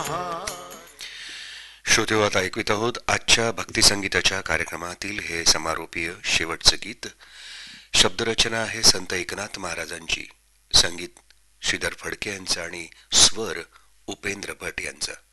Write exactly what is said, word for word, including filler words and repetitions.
श्रोतेहो, आता ऐकवित आहोत आजच्या भक्तिसंगीताच्या कार्यक्रमातील हे समारोपीय शेवटचं गीत. शब्दरचना आहे संत एकनाथ महाराजांची, संगीत श्रीधर फडके यांचं आणि स्वर उपेंद्र भट यांचा.